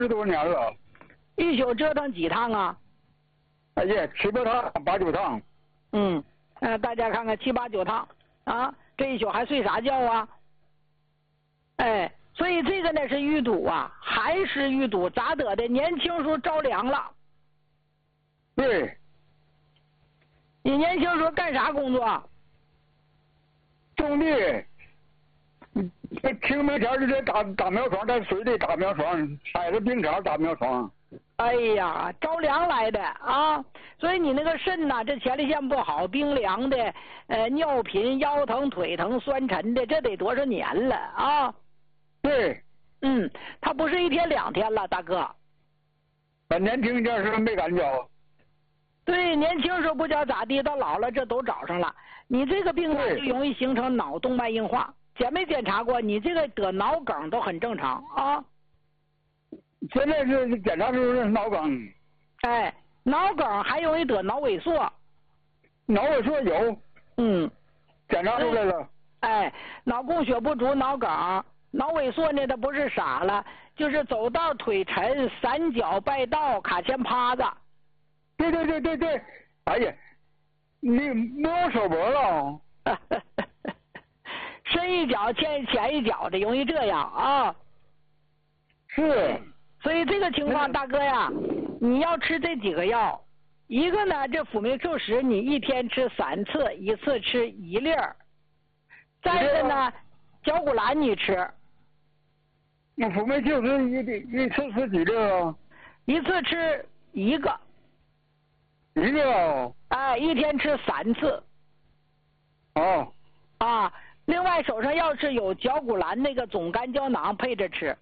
多年了。 一宿折腾几趟啊？ 哎呀，7、8趟，8、9趟。 大家看看7、8、9趟啊，这一宿还睡啥觉啊？哎，所以这个呢是淤堵啊，还是淤堵？咋得的？年轻时候着凉了。 对。 你年轻时候干啥工作？ 种地。清明天就在打苗床，在水里打苗床，踩着冰碴打苗床。 哎呀，着凉来的啊！所以你那个肾呐，这前列腺不好，冰凉的，尿频、腰疼、腿疼、酸沉的，这得多少年了啊？ 对。 他不是1天2天了，大哥。 年轻点时候没感觉。 对，年轻时候不觉咋地，到老了这都找上了。你这个病呢，就容易形成脑动脉硬化。检没检查过？你这个得脑梗都很正常啊。 现在是检查出是脑梗。 哎，脑梗还容易得脑萎缩。 脑萎缩有。检查出来了。 哎，脑供血不足，脑梗。脑萎缩呢，它不是傻了，就是走道腿沉，散脚败道，卡前趴子。 对。哎呀，你没有手脖了。 深一脚浅一脚的，容易这样啊。 是。 所以这个情况，大哥呀，你要吃这几个药。一个呢，这辅酶 Q10你1天吃3次，一次吃1粒儿。再一个呢，绞股蓝你吃。 那辅酶 Q10一次吃几粒啊？ 一次吃1个。 1个。 哎，1天吃3次。另外手上要是有绞股蓝那个总干胶囊配着吃。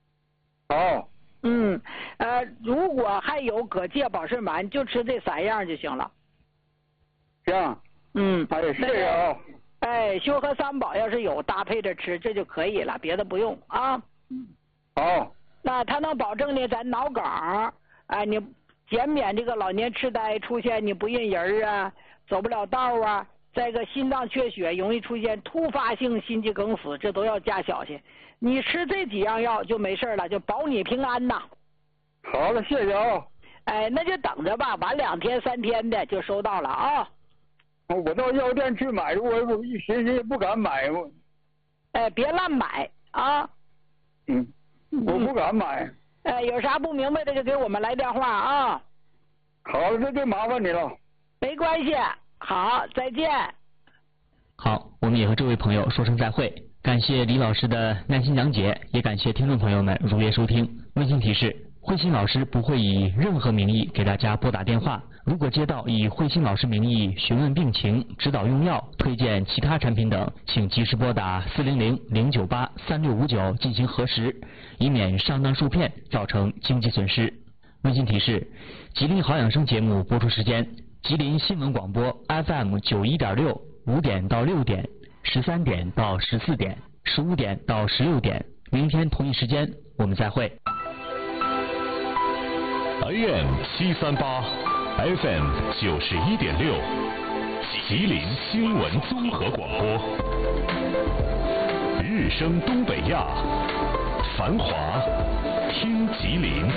如果还有蛤蚧保肾丸，就吃这3样就行了。 行。谢谢啊。 哎，修和三宝要是有搭配着吃，这就可以了，别的不用啊。那它能保证呢，咱脑梗你减免这个老年痴呆出现你不认人啊，走不了道啊。再一个心脏缺血，容易出现突发性心肌梗死，这都要加小心。你吃这几样药就没事了，就保你平安呐。 好了，谢谢啊。 哎，那就等着吧，晚2天3天的就收到了啊。 我到药店去买，我一寻思不敢买。 别乱买啊。 我不敢买。 有啥不明白的就给我们来电话啊。 好了，这就麻烦你了。 没关系，好，再见。 好，我们也和这位朋友说声再会。感谢李老师的耐心讲解，也感谢听众朋友们如约收听。温馨提示：慧心老师不会以任何名义给大家拨打电话。如果接到以慧心老师名义询问病情、指导用药、推荐其他产品等，请及时拨打400-098-3659进行核实，以免上当受骗造成经济损失。温馨提示：吉林好养生节目播出时间：吉林新闻广播 FM 91.6 5点到6点，13点到14点，15点到16点。明天同一时间我们再会。 AM 738 FM 91.6，吉林新闻综合广播。日升东北亚，繁华听吉林。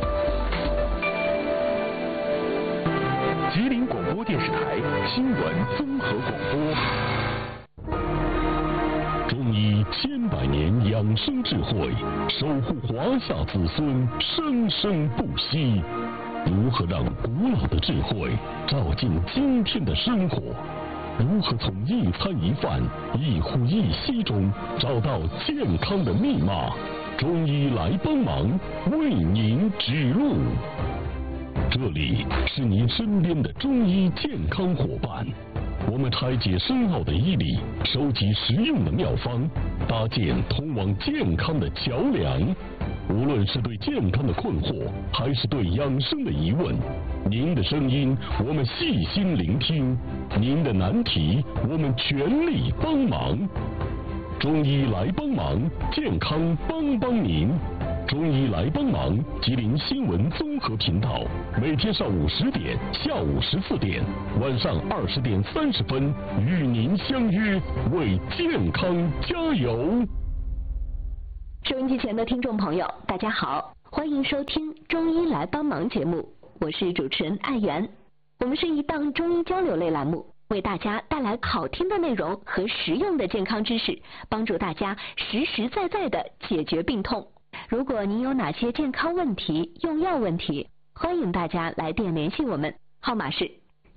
吉林广播电视台新闻综合广播。中医千百年养生智慧，守护华夏子孙生生不息。如何让古老的智慧照进今天的生活？如何从一餐一饭、一呼一吸中找到健康的密码？中医来帮忙，为您指路。这里是您身边的中医健康伙伴，我们拆解深奥的医理，收集实用的妙方，搭建通往健康的桥梁。无论是对健康的困惑，还是对养生的疑问，您的声音我们细心聆听，您的难题我们全力帮忙。中医来帮忙，健康帮帮您。中医来帮忙，吉林新闻综合频道，每天上午10点、下午14点、晚上20点30分与您相约，为健康加油。 收音机前的听众朋友，大家好， 欢迎收听中医来帮忙节目，我是主持人艾媛。我们是一档中医交流类栏目，为大家带来好听的内容和实用的健康知识，帮助大家实实在在的解决病痛。如果您有哪些健康问题、用药问题，欢迎大家来电联系我们，号码是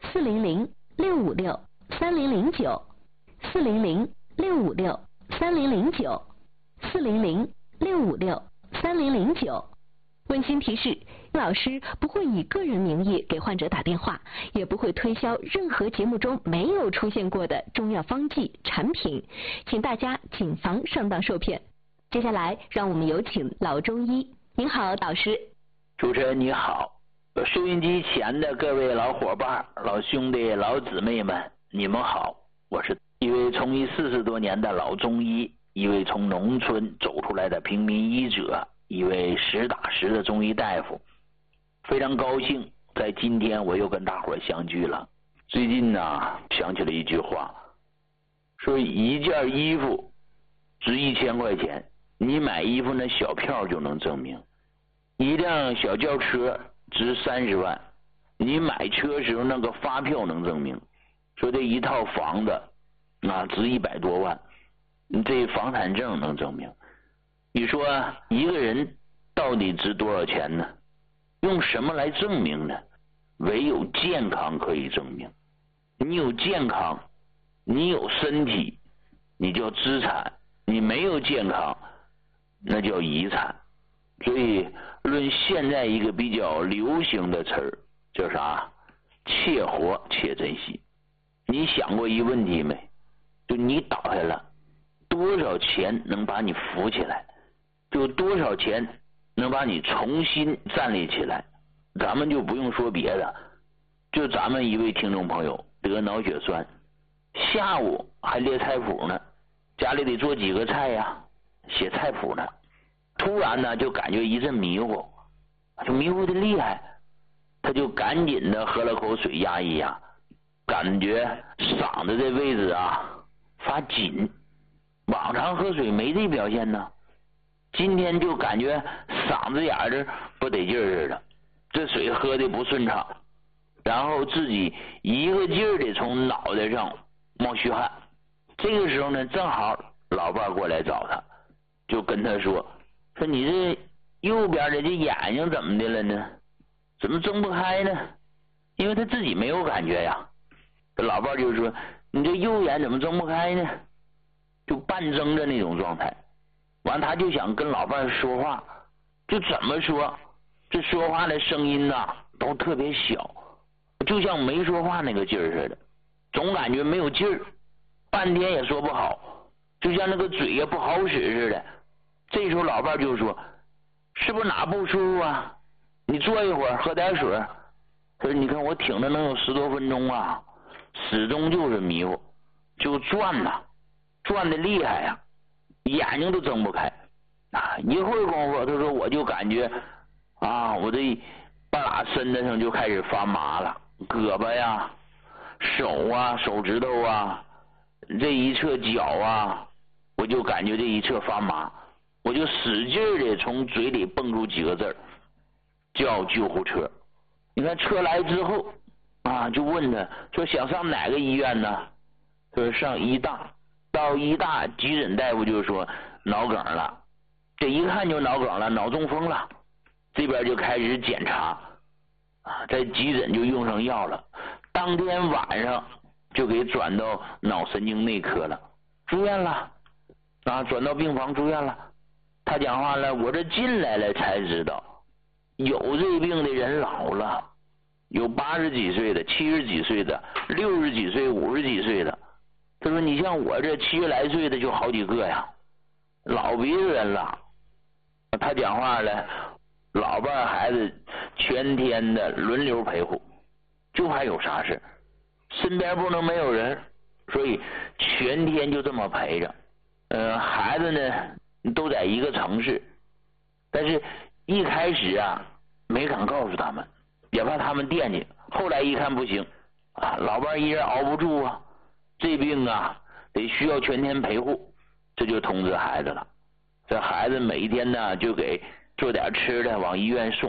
400-656-3009，400-656-3009，400-656-3009。温馨提示，老师不会以个人名义给患者打电话，也不会推销任何节目中没有出现过的中药方剂产品，请大家谨防上当受骗。接下来让我们有请老中医。您好，导师。 主持人你好，收音机前的各位老伙伴、老兄弟、老姊妹们，你们好。我是一位从医40多年的老中医，一位从农村走出来的平民医者，一位实打实的中医大夫。非常高兴在今天我又跟大伙相聚了。最近呢，想起了一句话，说一件衣服值1000块钱，你买衣服那小票就能证明；一辆小轿车值30万，你买车时候那个发票能证明。说这一套房子值100多万，你这房产证能证明。你说一个人到底值多少钱呢？用什么来证明呢？唯有健康可以证明。你有健康，你有身体，你叫资产；你没有健康，那叫遗产。所以论现在一个比较流行的词儿叫啥？且活且珍惜。你想过一个问题没？就你倒下了，多少钱能把你扶起来？就多少钱能把你重新站立起来？咱们就不用说别的，就咱们一位听众朋友得脑血栓，下午还列菜谱呢，家里得做几个菜呀，写菜谱呢。突然呢，就感觉一阵迷糊，就迷糊的厉害，他就赶紧的喝了口水压一压，感觉嗓子这位置发紧。往常喝水没这表现呢，今天就感觉嗓子眼儿不得劲儿似的，这水喝的不顺畅，然后自己一个劲儿的从脑袋上冒虚汗。这个时候呢，正好老伴过来找他，就跟他说你这右边的这眼睛怎么的了呢？怎么睁不开呢？因为他自己没有感觉呀。老伴就说你这右眼怎么睁不开呢？就半睁着那种状态。完他就想跟老伴说话，就怎么说，这说话的声音都特别小，就像没说话那个劲儿似的，总感觉没有劲儿，半天也说不好，就像那个嘴也不好使似的。这时候老伴就说是不是哪不舒服啊？你坐一会儿喝点水。他说你看我挺着能有10多分钟始终就是迷糊，就转的厉害呀，眼睛都睁不开。一会儿功夫他说我就感觉我这半拉身子上就开始发麻了，胳膊呀、手手指头这一侧脚我就感觉这一侧发麻。我就使劲的从嘴里蹦出几个字儿，叫救护车。你看车来之后就问他说想上哪个医院呢？他说上医大。到医大急诊大夫就说脑梗了，这一看就脑梗了，脑中风了。这边就开始检查在急诊就用上药了，当天晚上就给转到脑神经内科了，住院了转到病房住院了。他讲话了，我这进来了才知道，有这病的人老了，有80几岁的、70几岁的、60几岁、50几岁的。他说你像我这70来岁的就好几个呀，老逼人了。他讲话了，老伴孩子全天的轮流陪护，就怕有啥事，身边不能没有人，所以全天就这么陪着。孩子呢都在一个城市，但是一开始没敢告诉他们，也怕他们惦记。后来一看不行老伴一人熬不住这病得需要全天陪护，这就通知孩子了。这孩子每一天呢就给做点吃的往医院送。